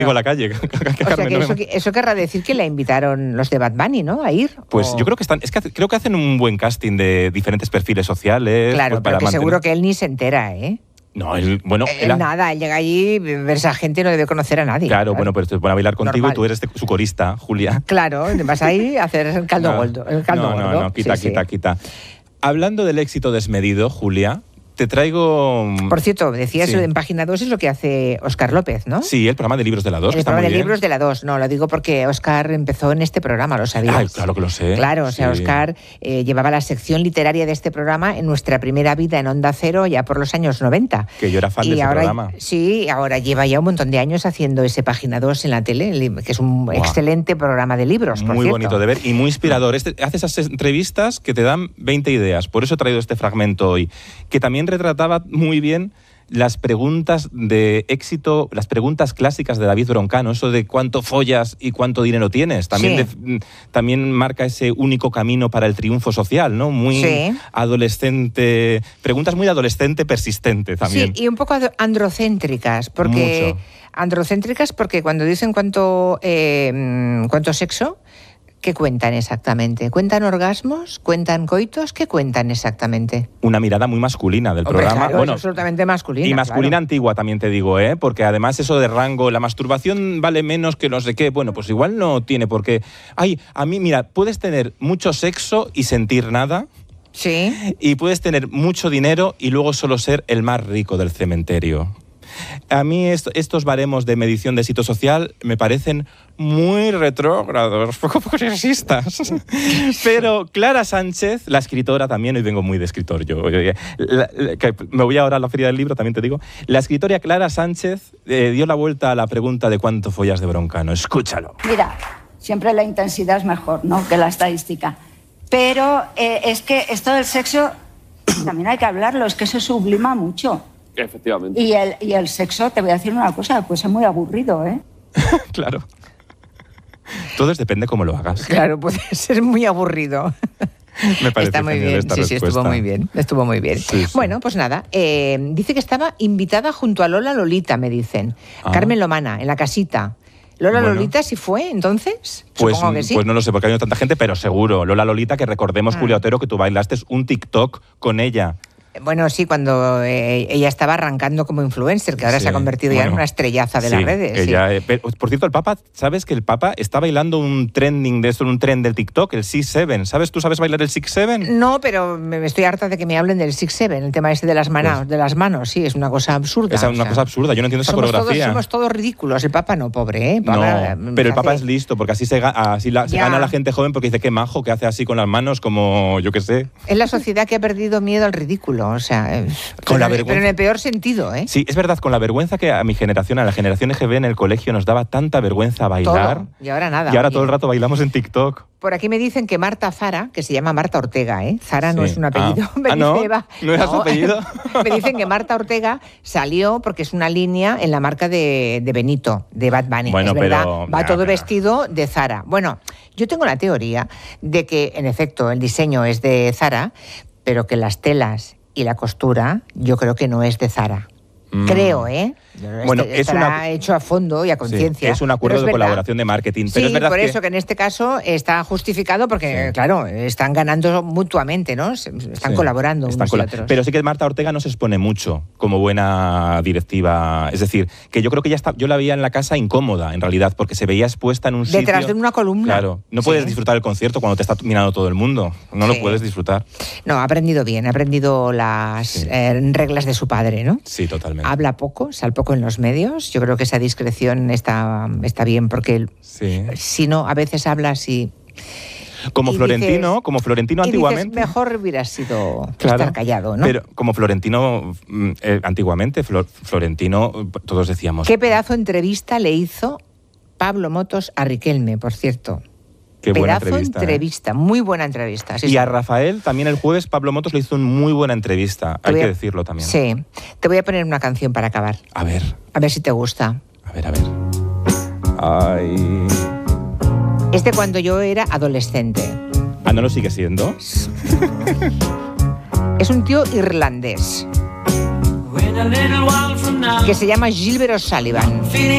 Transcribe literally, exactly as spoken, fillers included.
a la calle. O sea que eso, eso querrá decir que la invitaron los de Bad Bunny, ¿no? A ir. Pues o... yo creo que están, es que creo que hacen un buen casting de diferentes perfiles sociales. Claro, pues, pero para que mantener... seguro que él ni se entera, ¿eh? No, él, bueno... Él, él ha... nada, él llega allí, ver esa gente y no debe conocer a nadie. Claro, claro. Bueno, pero te van a bailar contigo Normal. y tú eres de, su corista, Julia. Claro, vas ahí a hacer el caldo no, gordo. El caldo no, gordo. no, no, quita, sí, quita, sí. quita. Hablando del éxito desmedido, Julia, te traigo... Por cierto, decías sí. en Página dos es lo que hace Óscar López, ¿no? Sí, el programa de libros de la dos. El está programa muy de bien. libros de la dos. No, lo digo porque Óscar empezó en este programa, ¿lo sabías? Ay, claro que lo sé. Claro, o sea, sí. Óscar eh, llevaba la sección literaria de este programa en nuestra primera vida en Onda Cero ya por los años noventa. Que yo era fan y de ese ahora, programa. Sí, ahora lleva ya un montón de años haciendo ese Página dos en la tele, que es un Buah. excelente programa de libros, por Muy cierto. bonito de ver y muy inspirador. Este, hace esas entrevistas que te dan veinte ideas. Por eso he traído este fragmento hoy, que también retrataba muy bien las preguntas de éxito, las preguntas clásicas de David Broncano, eso de cuánto follas y cuánto dinero tienes. También, sí. de, también marca ese único camino para el triunfo social, ¿no? Muy sí. adolescente, preguntas muy de adolescente persistente también. Sí, y un poco androcéntricas, porque... Mucho. Androcéntricas porque cuando dicen cuánto, eh, cuánto sexo, ¿qué cuentan exactamente? ¿Cuentan orgasmos? ¿Cuentan coitos? ¿Qué cuentan exactamente? Una mirada muy masculina del Hombre, programa. Claro, bueno, es absolutamente masculina. Y masculina claro. antigua también te digo, ¿eh? Porque además eso de rango, la masturbación vale menos que no sé qué. Bueno, pues igual no tiene por qué. Ay, a mí, mira, puedes tener mucho sexo y sentir nada. Sí. Y puedes tener mucho dinero y luego solo ser el más rico del cementerio. A mí est estos baremos de medición de éxito social me parecen muy retrógrados, poco progresistas. Pero Clara Sánchez, la escritora también, hoy vengo muy de escritor yo, la, la, que me voy ahora a la feria del libro, también te digo, la escritora Clara Sánchez eh, dio la vuelta a la pregunta de cuánto follas de Broncano. Escúchalo. Mira, siempre la intensidad es mejor, ¿no?, que la estadística. Pero eh, es que esto del sexo también hay que hablarlo, es que se sublima mucho. Efectivamente. Y el, y el sexo, te voy a decir una cosa, pues es muy aburrido, ¿eh? Claro. Todo depende cómo lo hagas. Claro, puede ser muy aburrido. Me parece Está muy genial bien, esta sí, sí, respuesta. estuvo muy bien, estuvo muy bien. Sí, sí. Bueno, pues nada, eh, dice que estaba invitada junto a Lola Lolita, me dicen. Ah. Carmen Lomana, en la casita. ¿Lola Bueno. Lolita sí fue, entonces? Pues, Supongo que sí. pues no lo sé, porque ha habido tanta gente, pero seguro. Lola Lolita, que recordemos, Ah. Julia Otero, que tú bailaste un TikTok con ella. Bueno, sí, cuando eh, ella estaba arrancando como influencer, que ahora Sí, se ha convertido ya bueno, en una estrellaza de sí, las redes. que sí. ya, eh, pero, por cierto, el Papa, ¿sabes que el Papa está bailando un trending de esto, un trend del TikTok, el six seven? ¿Sabes? ¿Tú sabes bailar el six seven? No, pero me estoy harta de que me hablen del six seven, el tema ese de las manos, Pues, de las manos, sí, es una cosa absurda. Es o una sea, cosa absurda, yo no entiendo esa somos coreografía. Todos, somos todos ridículos, el Papa no, pobre, ¿eh? No, Papa, pero el hace- Papa es listo, porque así se, ga- así la- se Ya. gana la gente joven, porque dice qué majo, que hace así con las manos, como yo qué sé. Es la sociedad que ha perdido miedo al ridículo, o sea, eh, Con la pero, vergüenza. pero en el peor sentido, ¿eh? Sí, es verdad, con la vergüenza que a mi generación, a la generación E G B en el colegio nos daba tanta vergüenza bailar. Todo, y ahora nada. Y ahora oye. todo el rato bailamos en TikTok. Por aquí me dicen que Marta Zara, que se llama Marta Ortega, ¿eh? Zara no Sí. es un apellido. Ah. Me Ah, dice ¿no? Eva. ¿No era su apellido? Me dicen que Marta Ortega salió porque es una línea en la marca de, de Benito, de Bad Bunny. Bueno, es verdad, pero- va ya, todo pero- vestido de Zara. Bueno, yo tengo la teoría de que, en efecto, el diseño es de Zara, pero que las telas y la costura yo creo que no es de Zara. Mm. Creo, ¿eh? Bueno, Este- es estará una- hecho a fondo y a conciencia. Sí, es un pero acuerdo es de verdad. colaboración de marketing. Pero Sí, es verdad por que... eso que en este caso está justificado porque, Sí. claro, están ganando mutuamente, ¿no? Se- Están Sí, colaborando están unos cola- y otros. Pero sí que Marta Ortega no se expone mucho como buena directiva. Es decir, que yo creo que ya está, yo la veía en la casa incómoda, en realidad, porque se veía expuesta en un sitio... Detrás de una columna. Claro, no Sí. puedes disfrutar el concierto cuando te está mirando todo el mundo. No Sí. lo puedes disfrutar. No, ha aprendido bien, ha aprendido las Sí. eh, reglas de su padre, ¿no? Sí, totalmente. Habla poco, sale poco en los medios. Yo creo que esa discreción está, está bien porque Sí. si no, a veces habla así... Como y Florentino, dices- como Florentino y dices, antiguamente. mejor hubiera sido Claro, estar callado, ¿no? Pero como Florentino, mm, eh, antiguamente, Flor- Florentino, eh, todos decíamos... ¿Qué pedazo de entrevista le hizo Pablo Motos a Riquelme, por cierto? Qué buena Pedazo entrevista. ¿eh? entrevista, muy buena entrevista. Sí, Y sí. a Rafael, también el jueves, Pablo Motos le hizo una muy buena entrevista. Te Hay voy que a- decirlo también. Sí. Te voy a poner una canción para acabar. A ver, A ver si te gusta. a ver, a ver. Ay... Es de cuando yo era adolescente. Ah, ¿no lo sigue siendo? Es un tío irlandés que se llama Gilbert O'Sullivan.